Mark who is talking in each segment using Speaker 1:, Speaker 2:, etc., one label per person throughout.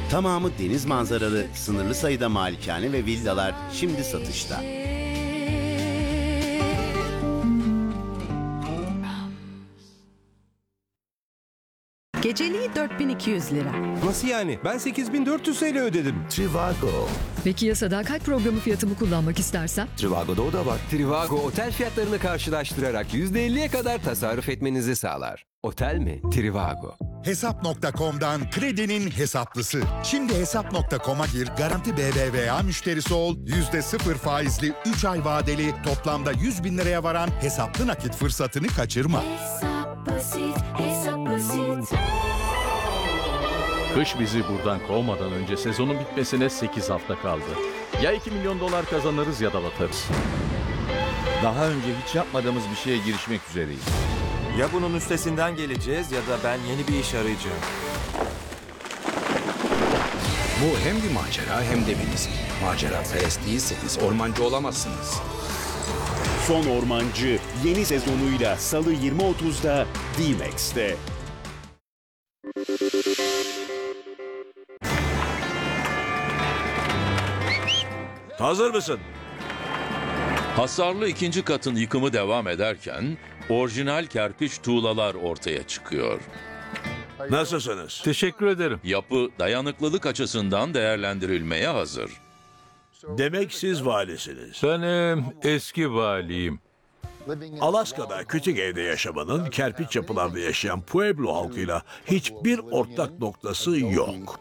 Speaker 1: Tamamı deniz manzaralı, sınırlı sayıda malikane ve villalar şimdi satışta.
Speaker 2: Geceliği 4200 lira.
Speaker 3: Nasıl yani? Ben 8400 TL ödedim.
Speaker 4: Trivago.
Speaker 5: Peki ya sadakat programı fiyatımı kullanmak istersem?
Speaker 4: Trivago'da o da var.
Speaker 3: Trivago otel fiyatlarını karşılaştırarak %50'ye kadar tasarruf etmenizi sağlar. Otel mi? Trivago.
Speaker 6: Hesap.com'dan kredinin hesaplısı. Şimdi Hesap.com'a gir, Garanti BBVA müşterisi ol, %0 faizli 3 ay vadeli toplamda 100 bin liraya varan hesaplı nakit fırsatını kaçırma.
Speaker 7: Hesap basit, hesap basit.
Speaker 8: Kış bizi buradan kovmadan önce sezonun bitmesine 8 hafta kaldı. Ya 2 milyon dolar kazanırız ya da batarız.
Speaker 9: Daha önce hiç yapmadığımız bir şeye girişmek üzereyiz.
Speaker 10: Ya bunun üstesinden geleceğiz ya da ben yeni bir iş arayacağım.
Speaker 11: Bu hem bir macera hem de bir risk. Macera perest değilseniz ormancı olamazsınız.
Speaker 12: Son Ormancı yeni sezonuyla Salı 20.30'da D-Max'te.
Speaker 13: Hazır mısın?
Speaker 14: Hasarlı ikinci katın yıkımı devam ederken orijinal kerpiç tuğlalar ortaya çıkıyor.
Speaker 13: Nasılsınız?
Speaker 8: Teşekkür ederim.
Speaker 14: Yapı dayanıklılık açısından değerlendirilmeye hazır.
Speaker 13: Demek siz valisiniz.
Speaker 8: Ben eski valiyim.
Speaker 13: Alaska'da küçük evde yaşamanın kerpiç yapılarda yaşayan Pueblo halkıyla hiçbir ortak noktası yok.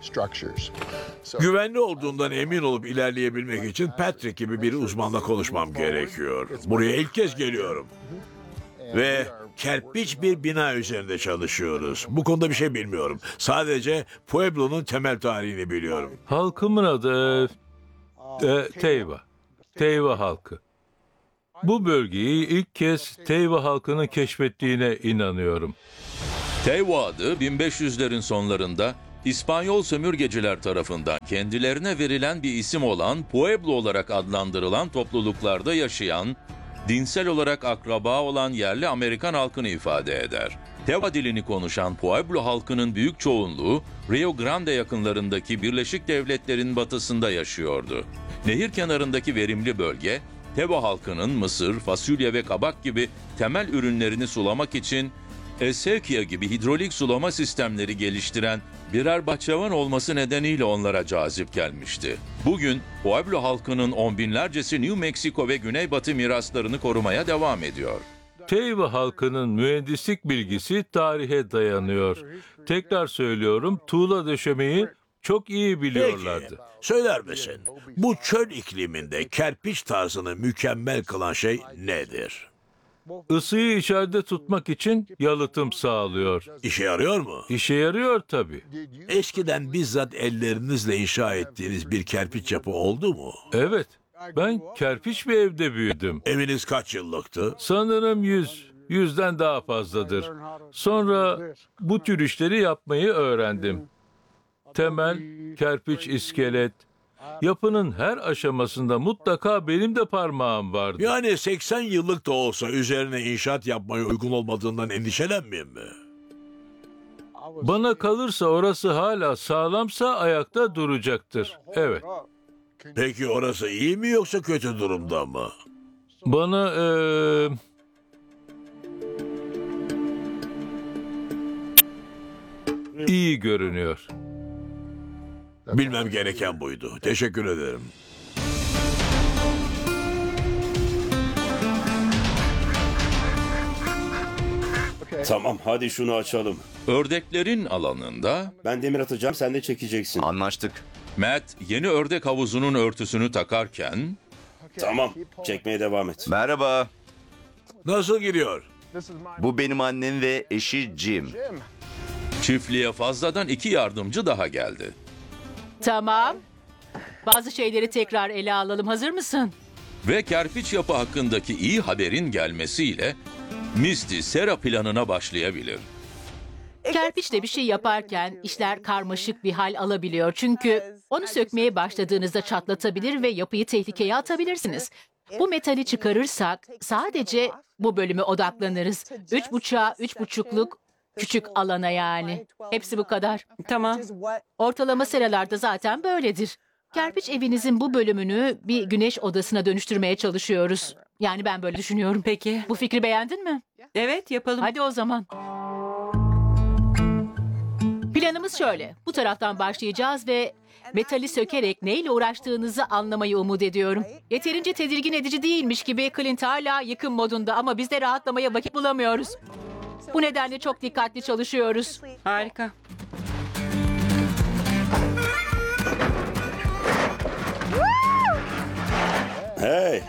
Speaker 13: Güvenli olduğundan emin olup ilerleyebilmek için Patrick gibi bir uzmanla konuşmam gerekiyor. Buraya ilk kez geliyorum. Ve kerpiç bir bina üzerinde çalışıyoruz. Bu konuda bir şey bilmiyorum. Sadece Pueblo'nun temel tarihini biliyorum.
Speaker 8: Halkımın adı Teyva. Teyva halkı. Bu bölgeyi ilk kez Teyva halkının keşfettiğine inanıyorum.
Speaker 14: Teyva adı 1500'lerin sonlarında İspanyol sömürgeciler tarafından kendilerine verilen bir isim olan Pueblo olarak adlandırılan topluluklarda yaşayan, dinsel olarak akraba olan yerli Amerikan halkını ifade eder. Teyva dilini konuşan Pueblo halkının büyük çoğunluğu Rio Grande yakınlarındaki Birleşik Devletler'in batısında yaşıyordu. Nehir kenarındaki verimli bölge, Teyva halkının mısır, fasulye ve kabak gibi temel ürünlerini sulamak için Esekia gibi hidrolik sulama sistemleri geliştiren birer bahçıvan olması nedeniyle onlara cazip gelmişti. Bugün Pueblo halkının on binlercesi New Mexico ve Güneybatı miraslarını korumaya devam ediyor.
Speaker 8: Teyva halkının mühendislik bilgisi tarihe dayanıyor. Tekrar söylüyorum, tuğla döşemeyi çok iyi biliyorlardı.
Speaker 13: Peki, söyler misin? Bu çöl ikliminde kerpiç tarzını mükemmel kılan şey nedir?
Speaker 8: Isıyı içeride tutmak için yalıtım sağlıyor.
Speaker 13: İşe yarıyor mu?
Speaker 8: İşe yarıyor tabii.
Speaker 13: Eskiden bizzat ellerinizle inşa ettiğiniz bir kerpiç yapı oldu mu?
Speaker 8: Evet, ben kerpiç bir evde büyüdüm.
Speaker 13: Eviniz kaç yıllıktı?
Speaker 8: Sanırım 100'den daha fazladır. Sonra bu tür işleri yapmayı öğrendim. Temel, kerpiç iskelet, yapının her aşamasında mutlaka benim de parmağım vardı.
Speaker 13: Yani 80 yıllık da olsa üzerine inşaat yapmaya uygun olmadığından endişelenmeyeyim mi?
Speaker 8: Bana kalırsa orası hala sağlamsa ayakta duracaktır. Evet.
Speaker 13: Peki orası iyi mi yoksa kötü durumda mı?
Speaker 8: Bana iyi görünüyor.
Speaker 13: Bilmem gereken buydu. Teşekkür ederim.
Speaker 15: Tamam, hadi şunu açalım.
Speaker 14: Ördeklerin alanında...
Speaker 15: Ben demir atacağım, sen de çekeceksin.
Speaker 4: Anlaştık.
Speaker 14: Matt yeni ördek havuzunun örtüsünü takarken...
Speaker 15: Tamam, çekmeye devam et.
Speaker 4: Merhaba.
Speaker 13: Nasıl gidiyor?
Speaker 4: Bu benim annem ve eşi Jim.
Speaker 14: Çiftliğe fazladan 2 yardımcı daha geldi.
Speaker 16: Tamam. Bazı şeyleri tekrar ele alalım. Hazır mısın?
Speaker 14: Ve kerpiç yapı hakkındaki iyi haberin gelmesiyle Misty sera planına başlayabilir.
Speaker 16: Kerpiçle bir şey yaparken işler karmaşık bir hal alabiliyor. Çünkü onu sökmeye başladığınızda çatlatabilir ve yapıyı tehlikeye atabilirsiniz. Bu metali çıkarırsak sadece bu bölüme odaklanırız. 3,5'a 3,5'luk Küçük alana yani. Hepsi bu kadar.
Speaker 2: Tamam.
Speaker 16: Ortalama seralarda zaten böyledir. Kerpiç evinizin bu bölümünü bir güneş odasına dönüştürmeye çalışıyoruz. Yani ben böyle düşünüyorum.
Speaker 2: Peki.
Speaker 16: Bu fikri beğendin mi?
Speaker 2: Evet, yapalım.
Speaker 16: Hadi o zaman. Planımız şöyle. Bu taraftan başlayacağız ve metali sökerek neyle uğraştığınızı anlamayı umut ediyorum. Yeterince tedirgin edici değilmiş gibi Clint hala yıkım modunda ama biz de rahatlamaya vakit bulamıyoruz. Bu nedenle çok dikkatli çalışıyoruz.
Speaker 2: Harika.
Speaker 15: Hey,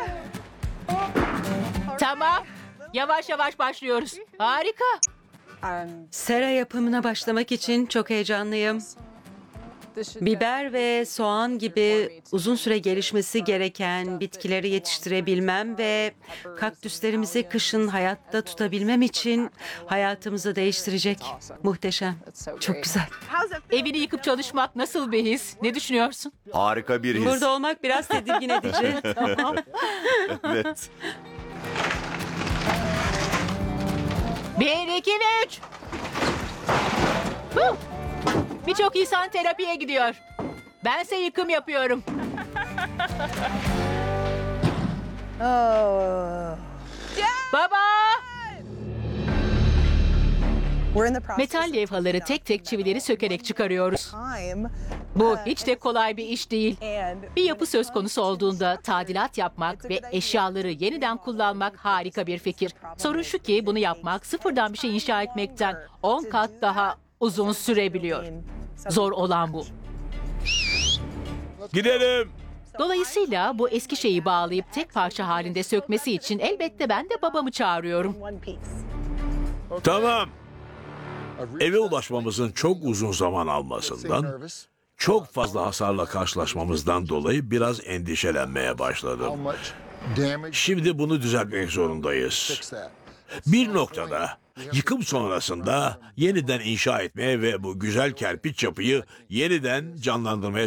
Speaker 16: Tamam. Yavaş yavaş başlıyoruz. Harika.
Speaker 2: Sera yapımına başlamak için çok heyecanlıyım. Biber ve soğan gibi uzun süre gelişmesi gereken bitkileri yetiştirebilmem ve kaktüslerimizi kışın hayatta tutabilmem için hayatımızı değiştirecek. Muhteşem. Çok güzel.
Speaker 16: Evini yıkıp çalışmak nasıl bir his? Ne düşünüyorsun?
Speaker 4: Harika bir his.
Speaker 2: Burada olmak biraz tedirgin edici.
Speaker 16: Tamam.
Speaker 4: Evet.
Speaker 16: 1, 2 ve 3. Birçok insan terapiye gidiyor. Bense yıkım yapıyorum. Baba! Metal levhaları tek tek çivileri sökerek çıkarıyoruz. Bu hiç de kolay bir iş değil. Bir yapı söz konusu olduğunda tadilat yapmak ve eşyaları yeniden kullanmak harika bir fikir. Sorun şu ki bunu yapmak sıfırdan bir şey inşa etmekten 10 kat daha uzun sürebiliyor. Zor olan bu.
Speaker 13: Gidelim.
Speaker 16: Dolayısıyla bu eski şeyi bağlayıp tek parça halinde sökmesi için elbette ben de babamı çağırıyorum.
Speaker 13: Tamam. Eve ulaşmamızın çok uzun zaman almasından, çok fazla hasarla karşılaşmamızdan dolayı biraz endişelenmeye başladım. Şimdi bunu düzeltmek zorundayız. Bir noktada yıkım sonrasında yeniden inşa etmeye ve bu güzel kerpiç yapıyı yeniden canlandırmaya